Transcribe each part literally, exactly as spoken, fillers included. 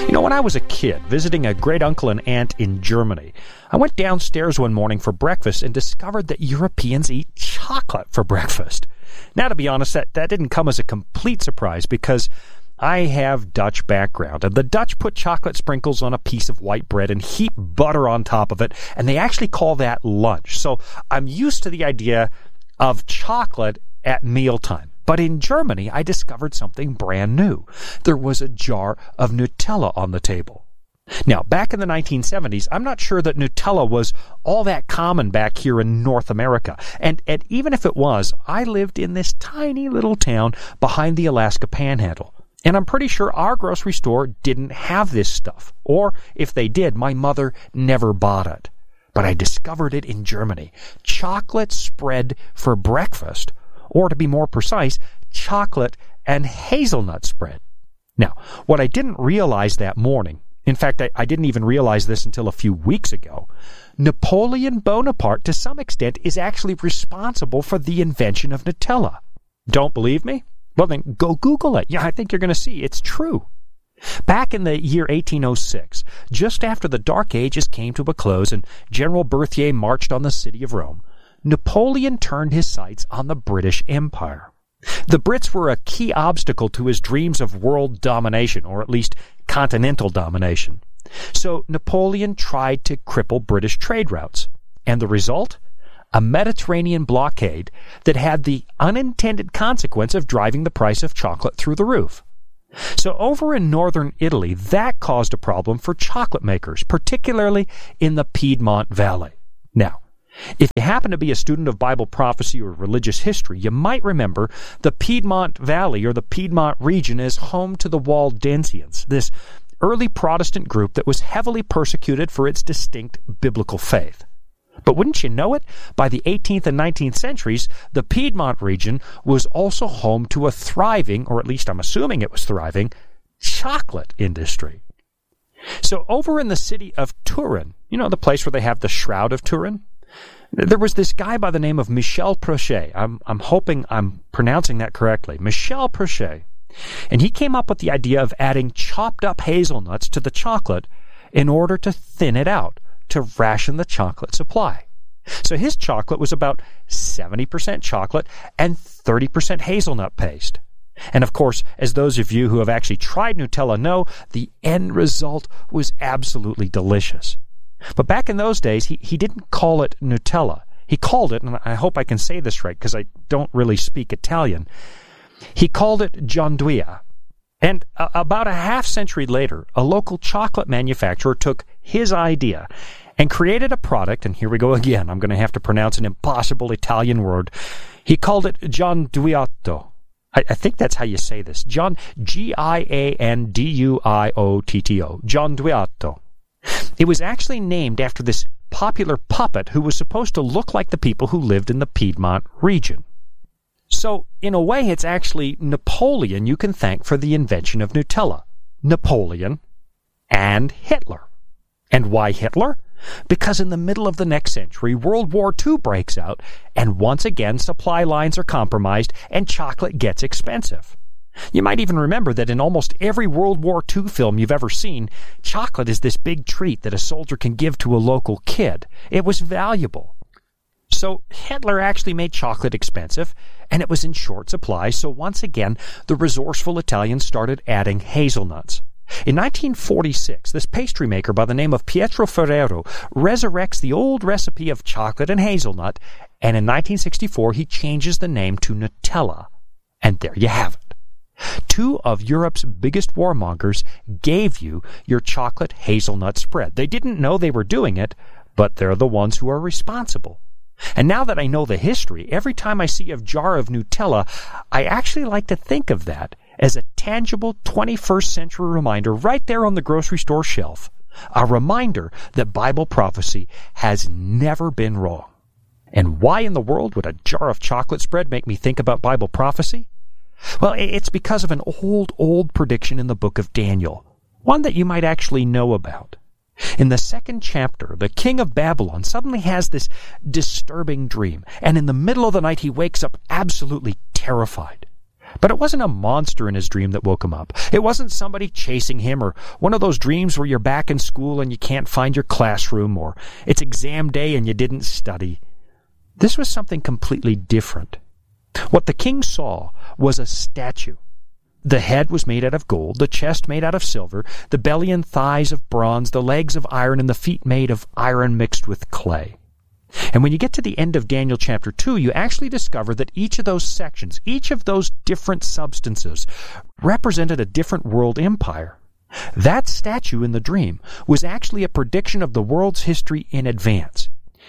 You know, when I was a kid visiting a great uncle and aunt in Germany, I went downstairs one morning for breakfast and discovered that Europeans eat chocolate for breakfast. Now, to be honest, that, that didn't come as a complete surprise because I have Dutch background, and the Dutch put chocolate sprinkles on a piece of white bread and heap butter on top of it, and they actually call that lunch. So I'm used to the idea of chocolate at mealtime. But in Germany, I discovered something brand new. There was a jar of Nutella on the table. Now, back in the nineteen seventies, I'm not sure that Nutella was all that common back here in North America. And, and even if it was, I lived in this tiny little town behind the Alaska Panhandle. And I'm pretty sure our grocery store didn't have this stuff. Or if they did, my mother never bought it. But I discovered it in Germany. Chocolate spread for breakfast. Or to be more precise, chocolate and hazelnut spread. Now, what I didn't realize that morning, in fact, I, I didn't even realize this until a few weeks ago, Napoleon Bonaparte, to some extent, is actually responsible for the invention of Nutella. Don't believe me? Well, then go Google it. Yeah, I think you're going to see it's true. Back in the year eighteen oh six, just after the Dark Ages came to a close and General Berthier marched on the city of Rome, Napoleon turned his sights on the British Empire. The Brits were a key obstacle to his dreams of world domination, or at least continental domination. So Napoleon tried to cripple British trade routes. And the result? A Mediterranean blockade that had the unintended consequence of driving the price of chocolate through the roof. So over in northern Italy, that caused a problem for chocolate makers, particularly in the Piedmont Valley. Now, if you happen to be a student of Bible prophecy or religious history, you might remember the Piedmont Valley or the Piedmont region is home to the Waldensians, this early Protestant group that was heavily persecuted for its distinct biblical faith. But wouldn't you know it, by the eighteenth and nineteenth centuries, the Piedmont region was also home to a thriving, or at least I'm assuming it was thriving, chocolate industry. So over in the city of Turin, you know, the place where they have the Shroud of Turin, there was this guy by the name of Michel Prochet. I'm, I'm hoping I'm pronouncing that correctly. Michel Prochet. And he came up with the idea of adding chopped up hazelnuts to the chocolate in order to thin it out, to ration the chocolate supply. So his chocolate was about seventy percent chocolate and thirty percent hazelnut paste. And of course, as those of you who have actually tried Nutella know, the end result was absolutely delicious. But back in those days, he, he didn't call it Nutella. He called it, and I hope I can say this right because I don't really speak Italian, he called it gianduia. And uh, about a half century later, a local chocolate manufacturer took his idea and created a product, and here we go again, I'm going to have to pronounce an impossible Italian word. He called it gianduiotto. I, I think that's how you say this. John, G I A N D U I O T T O. Gianduiotto. It was actually named after this popular puppet who was supposed to look like the people who lived in the Piedmont region. So, in a way, it's actually Napoleon you can thank for the invention of Nutella. Napoleon and Hitler. And why Hitler? Because in the middle of the next century, World War Two breaks out, and once again supply lines are compromised and chocolate gets expensive. You might even remember that in almost every World War Two film you've ever seen, chocolate is this big treat that a soldier can give to a local kid. It was valuable. So Hitler actually made chocolate expensive, and it was in short supply, so once again, the resourceful Italians started adding hazelnuts. In nineteen forty-six, this pastry maker by the name of Pietro Ferrero resurrects the old recipe of chocolate and hazelnut, and in nineteen sixty-four he changes the name to Nutella. And there you have it. Two of Europe's biggest warmongers gave you your chocolate hazelnut spread. They didn't know they were doing it, but they're the ones who are responsible. And now that I know the history, every time I see a jar of Nutella, I actually like to think of that as a tangible twenty-first century reminder right there on the grocery store shelf. A reminder that Bible prophecy has never been wrong. And why in the world would a jar of chocolate spread make me think about Bible prophecy? Well, it's because of an old, old prediction in the book of Daniel, one that you might actually know about. In the second chapter, the king of Babylon suddenly has this disturbing dream, and in the middle of the night he wakes up absolutely terrified. But it wasn't a monster in his dream that woke him up. It wasn't somebody chasing him, or one of those dreams where you're back in school and you can't find your classroom, or it's exam day and you didn't study. This was something completely different. What the king saw was a statue. The head was made out of gold, the chest made out of silver, the belly and thighs of bronze, the legs of iron, and the feet made of iron mixed with clay. And when you get to the end of Daniel chapter two, you actually discover that each of those sections, each of those different substances, represented a different world empire. That statue in the dream was actually a prediction of the world's history in advance.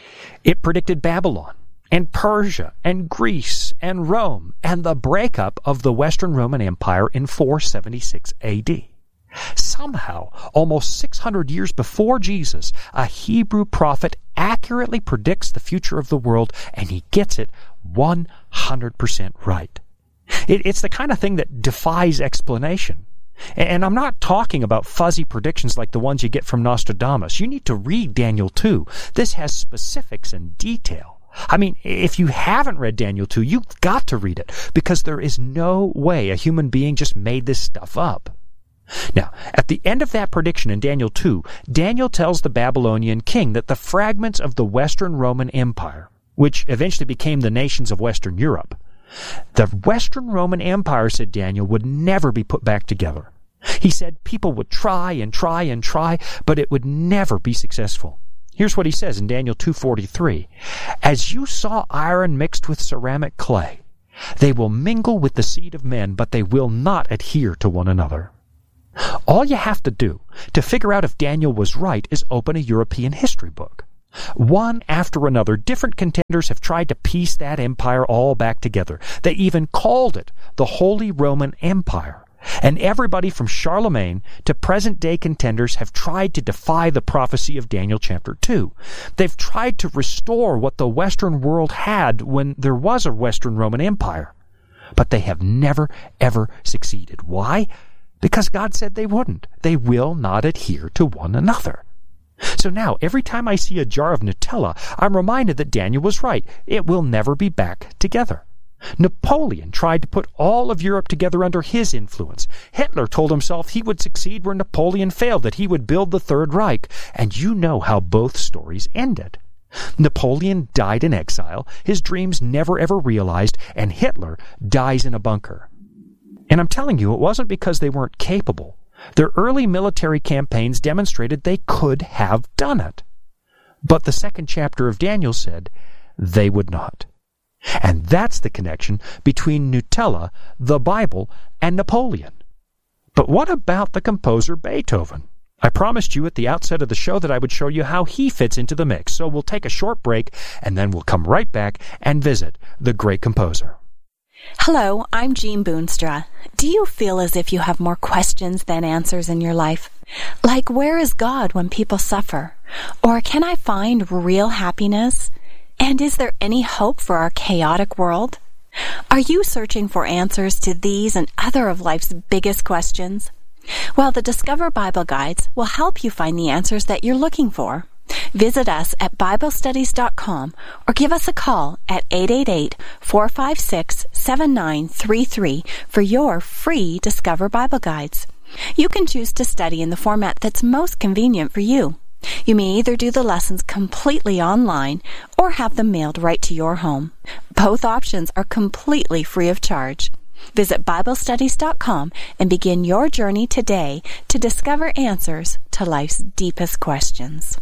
It predicted Babylon, and Persia, and Greece, and Rome, and the breakup of the Western Roman Empire in four seventy-six A D. Somehow, almost six hundred years before Jesus, a Hebrew prophet accurately predicts the future of the world, and he gets it one hundred percent right. It, it's the kind of thing that defies explanation. And I'm not talking about fuzzy predictions like the ones you get from Nostradamus. You need to read Daniel two. This has specifics and detail. I mean, if you haven't read Daniel two, you've got to read it, because there is no way a human being just made this stuff up. Now, at the end of that prediction in Daniel two, Daniel tells the Babylonian king that the fragments of the Western Roman Empire, which eventually became the nations of Western Europe, the Western Roman Empire, said Daniel, would never be put back together. He said people would try and try and try, but it would never be successful. Here's what he says in Daniel two forty-three. As you saw iron mixed with ceramic clay, they will mingle with the seed of men, but they will not adhere to one another. All you have to do to figure out if Daniel was right is open a European history book. One after another, different contenders have tried to piece that empire all back together. They even called it the Holy Roman Empire. And everybody from Charlemagne to present-day contenders have tried to defy the prophecy of Daniel chapter two. They've tried to restore what the Western world had when there was a Western Roman Empire. But they have never, ever succeeded. Why? Because God said they wouldn't. They will not adhere to one another. So now, every time I see a jar of Nutella, I'm reminded that Daniel was right. It will never be back together. Napoleon tried to put all of Europe together under his influence. Hitler told himself he would succeed where Napoleon failed, that he would build the Third Reich. And you know how both stories ended. Napoleon died in exile, his dreams never ever realized, and Hitler dies in a bunker. And I'm telling you, it wasn't because they weren't capable. Their early military campaigns demonstrated they could have done it. But the second chapter of Daniel said they would not. And that's the connection between Nutella, the Bible, and Napoleon. But what about the composer Beethoven? I promised you at the outset of the show that I would show you how he fits into the mix. So we'll take a short break, and then we'll come right back and visit the great composer. Hello, I'm Jean Boonstra. Do you feel as if you have more questions than answers in your life? Like, where is God when people suffer? Or can I find real happiness? And is there any hope for our chaotic world? Are you searching for answers to these and other of life's biggest questions? Well, the Discover Bible Guides will help you find the answers that you're looking for. Visit us at Bible Studies dot com or give us a call at eight eight eight, four five six, seven nine three three for your free Discover Bible Guides. You can choose to study in the format that's most convenient for you. You may either do the lessons completely online or have them mailed right to your home. Both options are completely free of charge. Visit Bible Studies dot com and begin your journey today to discover answers to life's deepest questions.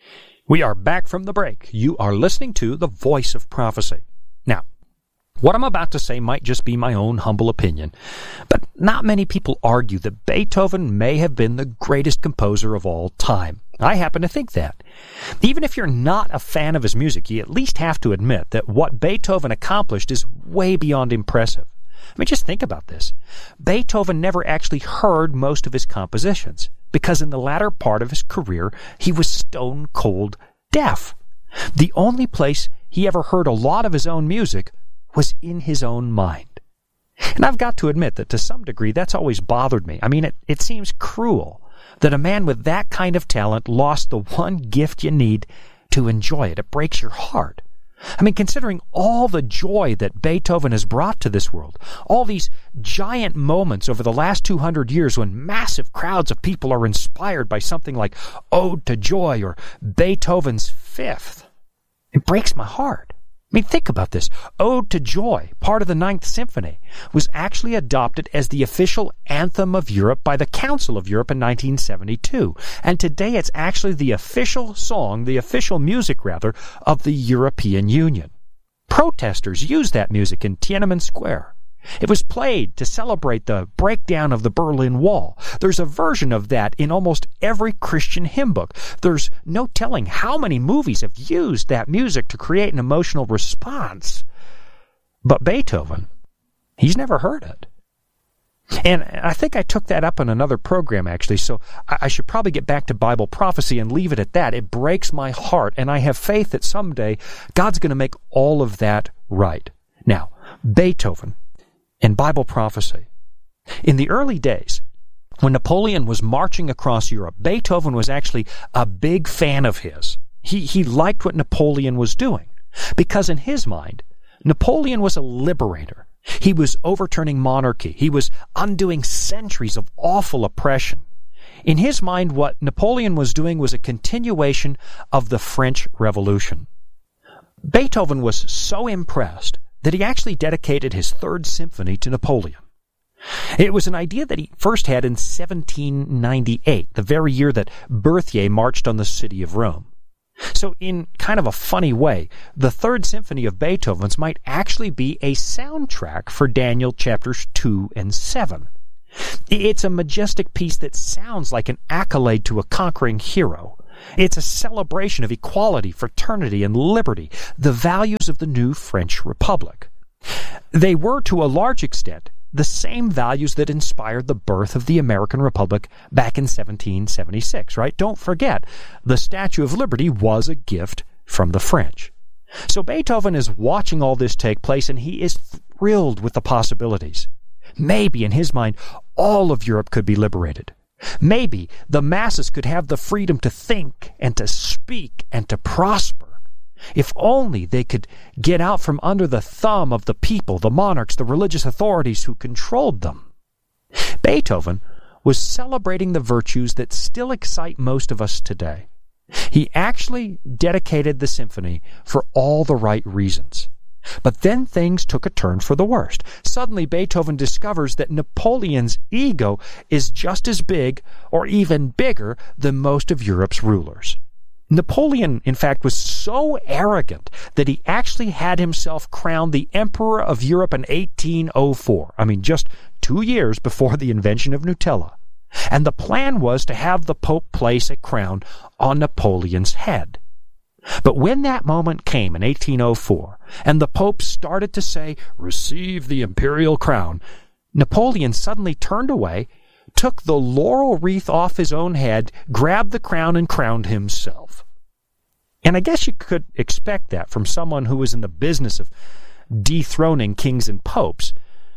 We are back from the break. You are listening to The Voice of Prophecy. Now, what I'm about to say might just be my own humble opinion, but not many people argue that Beethoven may have been the greatest composer of all time. I happen to think that. Even if you're not a fan of his music, you at least have to admit that what Beethoven accomplished is way beyond impressive. I mean, just think about this. Beethoven never actually heard most of his compositions, because in the latter part of his career, he was stone cold deaf. The only place he ever heard a lot of his own music was in his own mind. And I've got to admit that to some degree that's always bothered me. I mean, it, it seems cruel that a man with that kind of talent lost the one gift you need to enjoy it. It breaks your heart. I mean, considering all the joy that Beethoven has brought to this world, all these giant moments over the last two hundred years when massive crowds of people are inspired by something like Ode to Joy or Beethoven's Fifth, it breaks my heart. I mean, think about this. Ode to Joy, part of the Ninth Symphony, was actually adopted as the official anthem of Europe by the Council of Europe in nineteen seventy-two. And today it's actually the official song, the official music, rather, of the European Union. Protesters used that music in Tiananmen Square. It was played to celebrate the breakdown of the Berlin Wall. There's a version of that in almost every Christian hymn book. There's no telling how many movies have used that music to create an emotional response. But Beethoven, he's never heard it. And I think I took that up in another program, actually, so I should probably get back to Bible prophecy and leave it at that. It breaks my heart, and I have faith that someday God's going to make all of that right. Now, Beethoven and Bible prophecy. In the early days, when Napoleon was marching across Europe, Beethoven was actually a big fan of his. He, he liked what Napoleon was doing, because in his mind, Napoleon was a liberator. He was overturning monarchy. He was undoing centuries of awful oppression. In his mind, what Napoleon was doing was a continuation of the French Revolution. Beethoven was so impressed that he actually dedicated his Third Symphony to Napoleon. It was an idea that he first had in seventeen ninety-eight, the very year that Berthier marched on the city of Rome. So in kind of a funny way, the Third Symphony of Beethoven's might actually be a soundtrack for Daniel chapters two and seven. It's a majestic piece that sounds like an accolade to a conquering hero. It's a celebration of equality, fraternity, and liberty, the values of the new French Republic. They were, to a large extent, the same values that inspired the birth of the American Republic back in seventeen seventy-six, right? Don't forget, the Statue of Liberty was a gift from the French. So Beethoven is watching all this take place, and he is thrilled with the possibilities. Maybe, in his mind, all of Europe could be liberated. Maybe the masses could have the freedom to think and to speak and to prosper. If only they could get out from under the thumb of the people, the monarchs, the religious authorities who controlled them. Beethoven was celebrating the virtues that still excite most of us today. He actually dedicated the symphony for all the right reasons. But then things took a turn for the worst. Suddenly, Beethoven discovers that Napoleon's ego is just as big, or even bigger, than most of Europe's rulers. Napoleon, in fact, was so arrogant that he actually had himself crowned the Emperor of Europe in eighteen oh four. I mean, just two years before the invention of Nutella. And the plan was to have the Pope place a crown on Napoleon's head. But when that moment came in eighteen oh four, and the Pope started to say, "Receive the imperial crown," Napoleon suddenly turned away, took the laurel wreath off his own head, grabbed the crown, and crowned himself. And I guess you could expect that from someone who was in the business of dethroning kings and popes.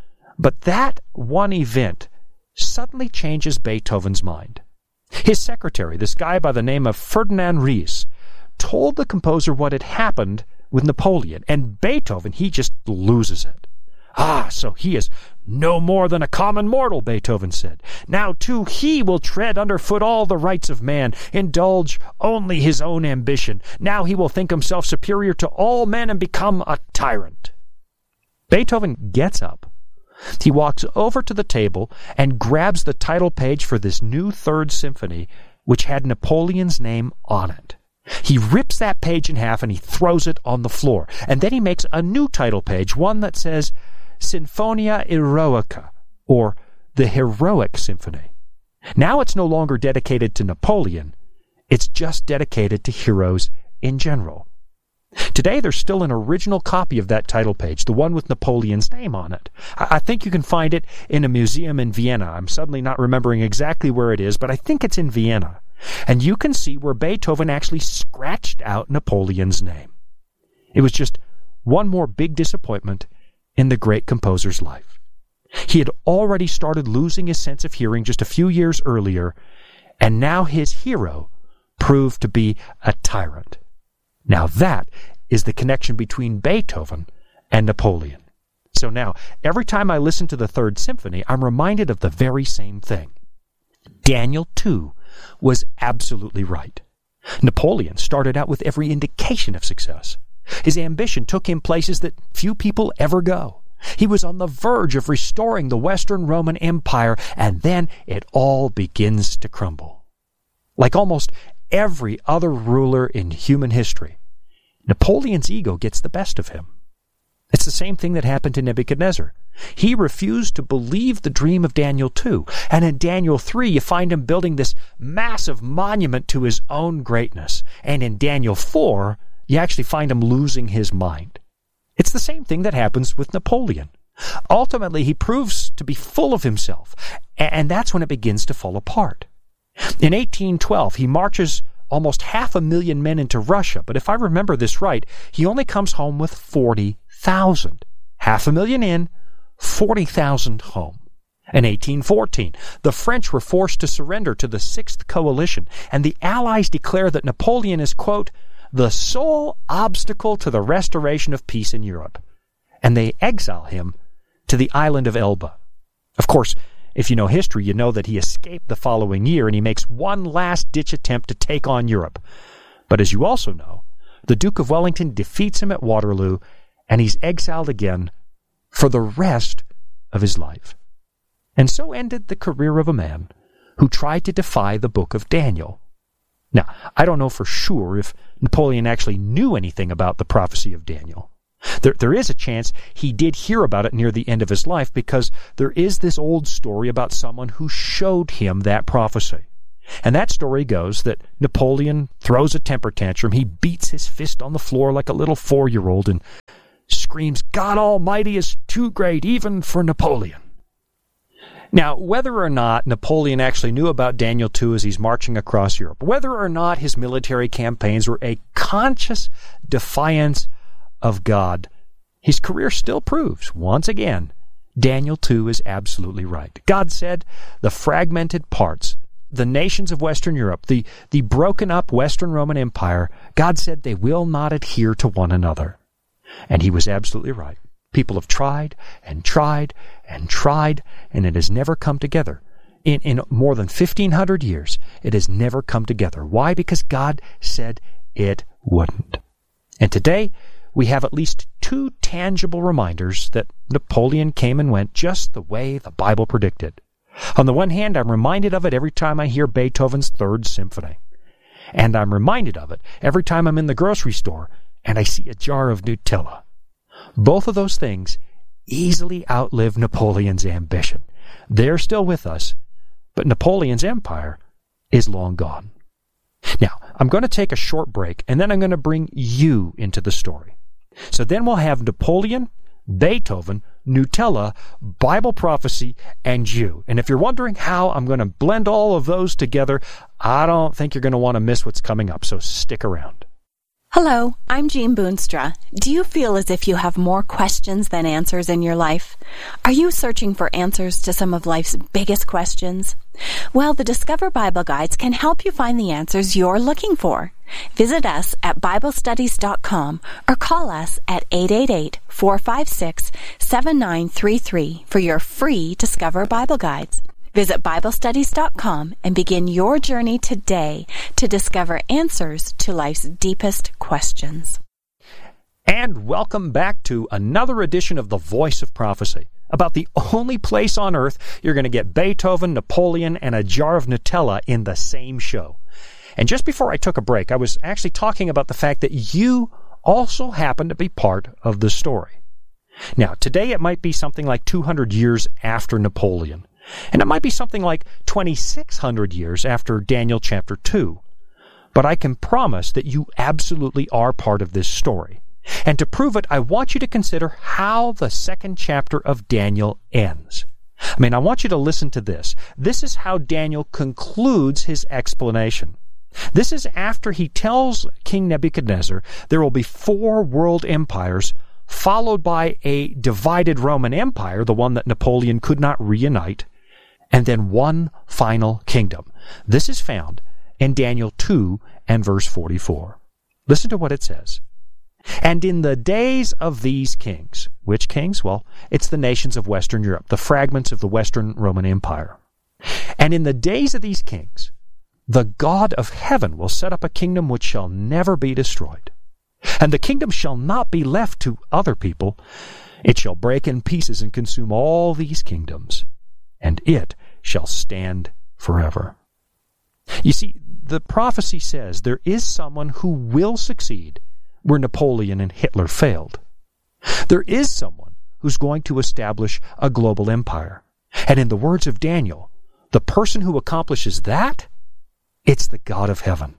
But that one event suddenly changes Beethoven's mind. His secretary, this guy by the name of Ferdinand Ries, told the composer what had happened with Napoleon, and Beethoven, he just loses it. "Ah, so he is no more than a common mortal," Beethoven said. "Now, too, he will tread underfoot all the rights of man, indulge only his own ambition. Now he will think himself superior to all men and become a tyrant." Beethoven gets up. He walks over to the table and grabs the title page for this new Third Symphony, which had Napoleon's name on it. He rips that page in half and he throws it on the floor. And then he makes a new title page, one that says Sinfonia Eroica, or the Heroic Symphony. Now it's no longer dedicated to Napoleon. It's just dedicated to heroes in general. Today there's still an original copy of that title page, the one with Napoleon's name on it. I think you can find it in a museum in Vienna. I'm suddenly not remembering exactly where it is, but I think it's in Vienna. And you can see where Beethoven actually scratched out Napoleon's name. It was just one more big disappointment in the great composer's life. He had already started losing his sense of hearing just a few years earlier, and now his hero proved to be a tyrant. Now that is the connection between Beethoven and Napoleon. So now, every time I listen to the Third Symphony, I'm reminded of the very same thing. Daniel, too, was absolutely right. Napoleon started out with every indication of success. His ambition took him places that few people ever go. He was on the verge of restoring the Western Roman Empire, and then it all begins to crumble. Like almost every other ruler in human history, Napoleon's ego gets the best of him. It's the same thing that happened to Nebuchadnezzar. He refused to believe the dream of Daniel two, and in Daniel three you find him building this massive monument to his own greatness, and in Daniel four you actually find him losing his mind. It's the same thing that happens with Napoleon. Ultimately, he proves to be full of himself, and that's when it begins to fall apart. In eighteen twelve, he marches almost half a million men into Russia, but if I remember this right, he only comes home with forty thousand. Half a million in, forty thousand home. In eighteen fourteen, the French were forced to surrender to the Sixth Coalition, and the Allies declare that Napoleon is, quote, the sole obstacle to the restoration of peace in Europe, and they exile him to the island of Elba. Of course, if you know history, you know that he escaped the following year and he makes one last-ditch attempt to take on Europe. But as you also know, the Duke of Wellington defeats him at Waterloo, and he's exiled again for the rest of his life. And so ended the career of a man who tried to defy the book of Daniel. Now, I don't know for sure if Napoleon actually knew anything about the prophecy of Daniel. There, there is a chance he did hear about it near the end of his life, because there is this old story about someone who showed him that prophecy. And that story goes that Napoleon throws a temper tantrum, he beats his fist on the floor like a little four-year-old and screams, "God Almighty is too great even for Napoleon." Now, whether or not Napoleon actually knew about Daniel two as he's marching across Europe, whether or not his military campaigns were a conscious defiance of God, his career still proves, once again, Daniel two is absolutely right. God said the fragmented parts, the nations of Western Europe, the, the broken up Western Roman Empire, God said they will not adhere to one another. And he was absolutely right. People have tried and tried and tried, and it has never come together. In, in more than fifteen hundred years, it has never come together. Why? Because God said it wouldn't. And today, we have at least two tangible reminders that Napoleon came and went just the way the Bible predicted. On the one hand, I'm reminded of it every time I hear Beethoven's Third Symphony. And I'm reminded of it every time I'm in the grocery store and I see a jar of Nutella. Both of those things easily outlive Napoleon's ambition. They're still with us, but Napoleon's empire is long gone. Now, I'm going to take a short break, and then I'm going to bring you into the story. So then we'll have Napoleon, Beethoven, Nutella, Bible prophecy, and you. And if you're wondering how I'm going to blend all of those together, I don't think you're going to want to miss what's coming up, so stick around. Hello, I'm Jean Boonstra. Do you feel as if you have more questions than answers in your life? Are you searching for answers to some of life's biggest questions? Well, the Discover Bible Guides can help you find the answers you're looking for. Visit us at Bible Studies dot com or call us at eight eight eight, four five six, seven nine three three for your free Discover Bible Guides. Visit Bible Studies dot com and begin your journey today to discover answers to life's deepest questions. And welcome back to another edition of The Voice of Prophecy, about the only place on earth you're going to get Beethoven, Napoleon, and a jar of Nutella in the same show. And just before I took a break, I was actually talking about the fact that you also happen to be part of the story. Now, today it might be something like two hundred years after Napoleon. And it might be something like twenty-six hundred years after Daniel chapter two. But I can promise that you absolutely are part of this story. And to prove it, I want you to consider how the second chapter of Daniel ends. I mean, I want you to listen to this. This is how Daniel concludes his explanation. This is after he tells King Nebuchadnezzar there will be four world empires, followed by a divided Roman Empire, the one that Napoleon could not reunite, and then one final kingdom. This is found in Daniel two and verse forty-four. Listen to what it says. And in the days of these kings, which kings? Well, it's the nations of Western Europe, the fragments of the Western Roman Empire. And in the days of these kings, the God of heaven will set up a kingdom which shall never be destroyed. And the kingdom shall not be left to other people. It shall break in pieces and consume all these kingdoms, and it shall stand forever. You see, the prophecy says there is someone who will succeed where Napoleon and Hitler failed. There is someone who's going to establish a global empire. And in the words of Daniel, the person who accomplishes that, it's the God of heaven.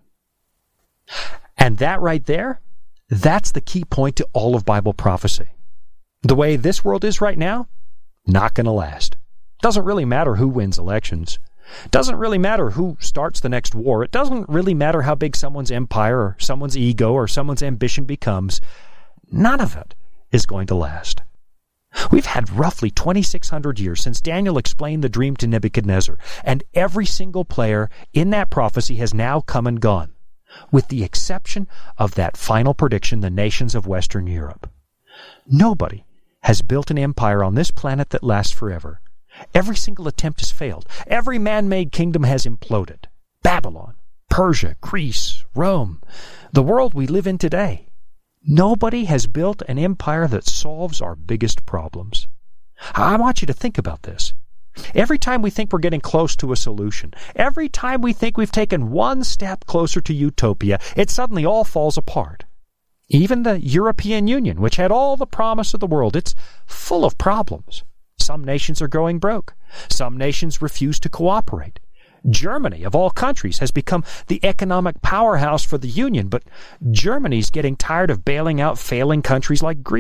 And that right there, that's the key point to all of Bible prophecy. The way this world is right now, not going to last. Doesn't really matter who wins elections. Doesn't really matter who starts the next war. It doesn't really matter how big someone's empire or someone's ego or someone's ambition becomes. None of it is going to last. We've had roughly twenty-six hundred years since Daniel explained the dream to Nebuchadnezzar, and every single player in that prophecy has now come and gone, with the exception of that final prediction, the nations of Western Europe. Nobody has built an empire on this planet that lasts forever. Every single attempt has failed. Every man-made kingdom has imploded. Babylon, Persia, Greece, Rome, the world we live in today. Nobody has built an empire that solves our biggest problems. I want you to think about this. Every time we think we're getting close to a solution, every time we think we've taken one step closer to utopia, it suddenly all falls apart. Even the European Union, which had all the promise of the world, it's full of problems. Some nations are going broke. Some nations refuse to cooperate. Germany, of all countries, has become the economic powerhouse for the Union, but Germany's getting tired of bailing out failing countries like Greece.